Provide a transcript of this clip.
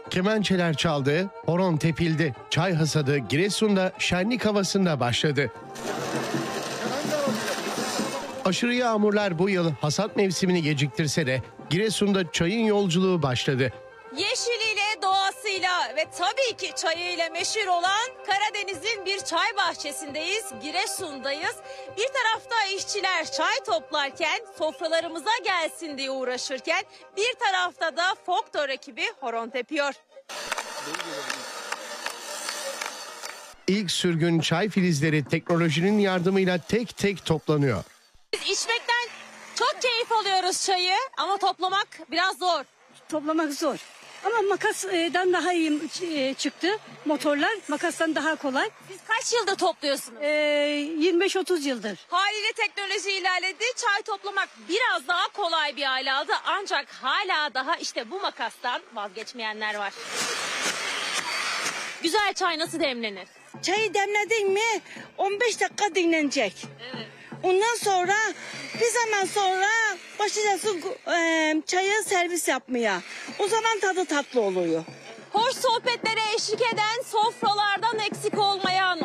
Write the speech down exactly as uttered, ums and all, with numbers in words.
Kemençeler çaldı, horon tepildi. Çay hasadı Giresun'da şenlik havasında başladı. Aşırı yağmurlar bu yıl hasat mevsimini geciktirse de Giresun'da çayın yolculuğu başladı. Yeşiliyle, doğasıyla ve tabii ki çayıyla meşhur olan Karadeniz'in bir çay bahçesindeyiz, Giresun'dayız. Bir tarafta işçiler çay toplarken, sofralarımıza gelsin diye uğraşırken, bir tarafta da folklor ekibi horon tepiyor. İlk sürgün çay filizleri teknolojinin yardımıyla tek tek toplanıyor. Biz içmekten çok keyif alıyoruz çayı ama toplamak biraz zor. Toplamak zor. Ama makasdan daha iyi e, çıktı. Motorlar makastan daha kolay. Siz kaç yıldır topluyorsunuz? E, yirmi beş otuz yıldır. Haliyle teknoloji ilerledi. Çay toplamak biraz daha kolay bir hale aldı. Ancak hala daha işte bu makastan vazgeçmeyenler var. Güzel çay nasıl demlenir? Çayı demledin mi on beş dakika dinlenecek. Evet. Ondan sonra bir zaman sonra başlayacaksın e, çayı servis yapmaya. O zaman tadı tatlı oluyor. Hoş sohbetlere eşlik eden, sofralardan eksik olmayan